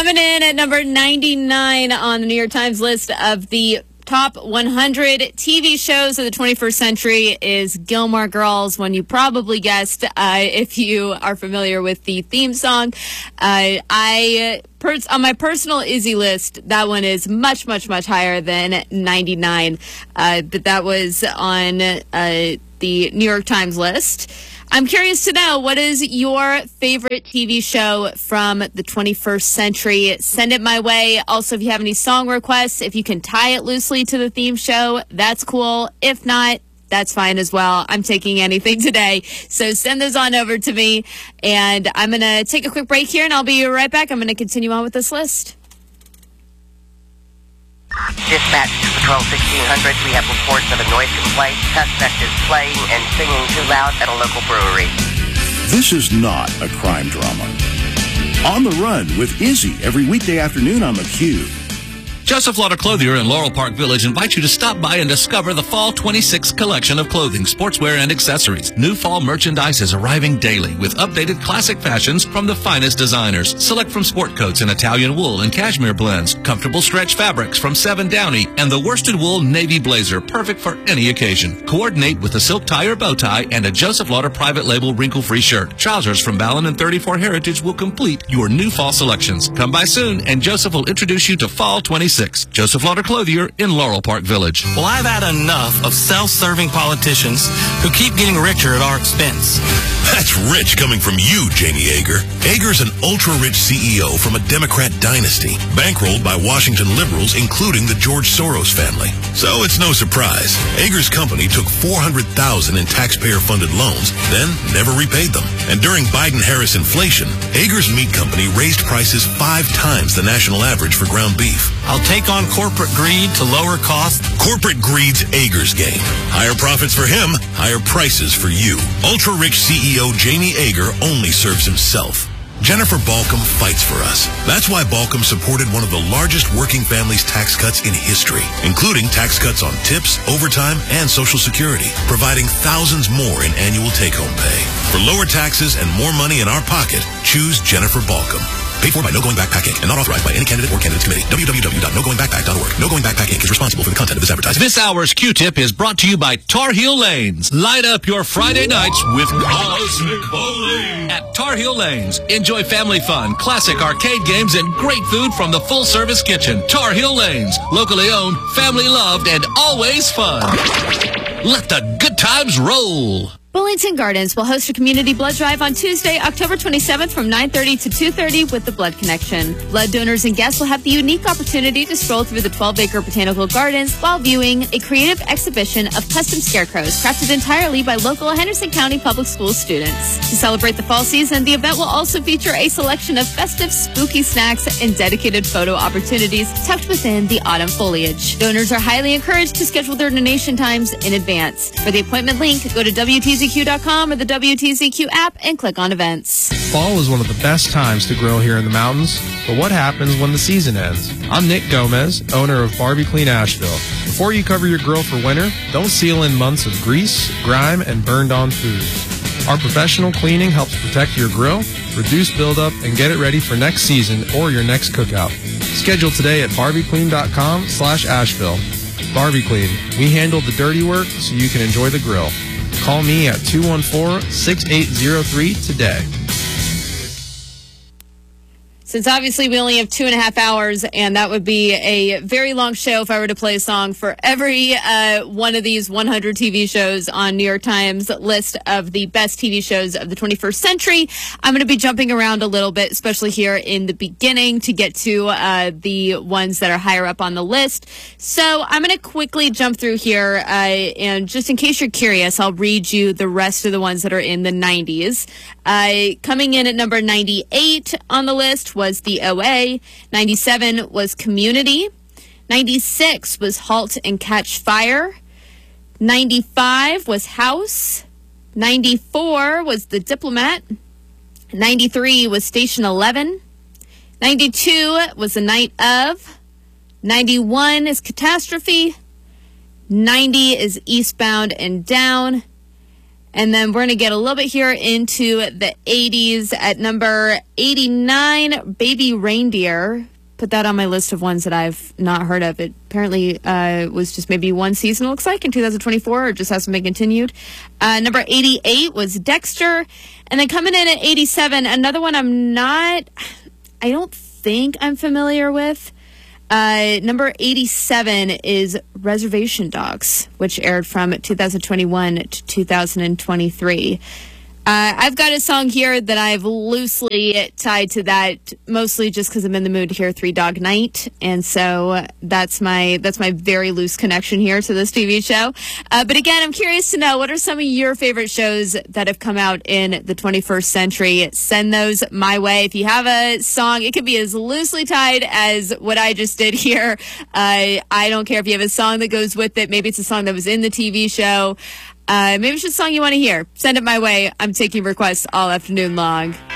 Coming in at number 99 on the New York Times list of the top 100 TV shows of the 21st century is Gilmore Girls, one you probably guessed if you are familiar with the theme song. On my personal Izzy list, that one is much, much, much higher than 99. But that was on the New York Times list. I'm curious to know, what is your favorite TV show from the 21st century? Send it my way. Also, if you have any song requests, if you can tie it loosely to the theme show, that's cool. If not, that's fine as well. I'm taking anything today. So send those on over to me. And I'm going to take a quick break here, and I'll be right back. I'm going to continue on with this list. Dispatch to Patrol 1600. We have reports of a noise complaint. Suspect is playing and singing too loud at a local brewery. This is not a crime drama. On the Run with Izzy every weekday afternoon on theCUBE. Joseph Lauder Clothier in Laurel Park Village invites you to stop by and discover the Fall 26 collection of clothing, sportswear, and accessories. New fall merchandise is arriving daily with updated classic fashions from the finest designers. Select from sport coats in Italian wool and cashmere blends, comfortable stretch fabrics from Seven Downey, and the worsted wool navy blazer, perfect for any occasion. Coordinate with a silk tie or bow tie and a Joseph Lauder private label wrinkle-free shirt. Trousers from Ballon and 34 Heritage will complete your new fall selections. Come by soon, and Joseph will introduce you to Fall 26. Joseph Lauder Clothier in Laurel Park Village. Well, I've had enough of self-serving politicians who keep getting richer at our expense. That's rich coming from you, Jamie Yeager. Yeager's an ultra-rich CEO from a Democrat dynasty, bankrolled by Washington liberals, including the George Soros family. So it's no surprise. Yeager's company took $400,000 in taxpayer-funded loans, then never repaid them. And during Biden-Harris inflation, Yeager's meat company raised prices 5 times the national average for ground beef. I'll take on corporate greed to lower costs. Corporate greed's Yeager's game. Higher profits for him, higher prices for you. Ultra-rich CEO Jamie Yeager only serves himself. Jennifer Balcom fights for us. That's why Balcom supported one of the largest working families tax cuts in history, including tax cuts on tips, overtime, and Social Security, providing thousands more in annual take-home pay. For lower taxes and more money in our pocket, choose Jennifer Balcom. Paid for by No Going Backpack Inc. and not authorized by any candidate or candidates committee. www.nogoingbackpack.org. No Going Backpack Inc. is responsible for the content of this advertisement. This hour's Q-Tip is brought to you by Tar Heel Lanes. Light up your Friday nights with Cosmic Bowling at Tar Heel Lanes. Enjoy family fun, classic arcade games, and great food from the full-service kitchen. Tar Heel Lanes. Locally owned, family loved, and always fun. Let the good times roll. Bullington Gardens will host a community blood drive on Tuesday, October 27th from 9:30 to 2:30 with the Blood Connection. Blood donors and guests will have the unique opportunity to stroll through the 12-acre botanical gardens while viewing a creative exhibition of custom scarecrows crafted entirely by local Henderson County Public Schools students. To celebrate the fall season, the event will also feature a selection of festive, spooky snacks and dedicated photo opportunities tucked within the autumn foliage. Donors are highly encouraged to schedule their donation times in advance. For the appointment link, go to WTZQ.com or the WTZQ app and click on events. Fall is one of the best times to grow here in the mountains, but what happens when the season ends? I'm Nick Gomez, owner of Barbie Clean Asheville. Before you cover your grill for winter, don't seal in months of grease, grime, and burned-on food. Our professional cleaning helps protect your grill, reduce buildup, and get it ready for next season or your next cookout. Schedule today at barbieclean.com/Asheville. Barbie Clean. We handle the dirty work so you can enjoy the grill. Call me at 214-6803 today. Since obviously we only have 2.5 hours, and that would be a very long show if I were to play a song for every one of these 100 TV shows on New York Times list of the best TV shows of the 21st century. I'm going to be jumping around a little bit, especially here in the beginning, to get to the ones that are higher up on the list. So I'm going to quickly jump through here, and just in case you're curious, I'll read you the rest of the ones that are in the 90s. Coming in at number 98 on the list was The OA. 97 was Community. 96 was Halt and Catch Fire. 95 was House. 94 was The Diplomat. 93 was Station 11. 92 was The Night Of. 91 is Catastrophe. 90 is Eastbound and Down. And then we're going to get a little bit here into the 80s at number 89, Baby Reindeer. Put that on my list of ones that I've not heard of. It apparently was just maybe one season, it looks like, in 2024, or just hasn't been continued. Number 88 was Dexter. And then coming in at 87, another one I don't think I'm familiar with. Number 87 is Reservation Dogs, which aired from 2021 to 2023. I've got a song here that I've loosely tied to that, mostly just because I'm in the mood to hear Three Dog Night, and so that's my very loose connection here to this TV show. But again, I'm curious to know, what are some of your favorite shows that have come out in the 21st century? Send those my way. If you have a song, it can be as loosely tied as what I just did here. I don't care if you have a song that goes with it. Maybe it's a song that was in the TV show. Maybe it's just a song you want to hear. Send it my way. I'm taking requests all afternoon long.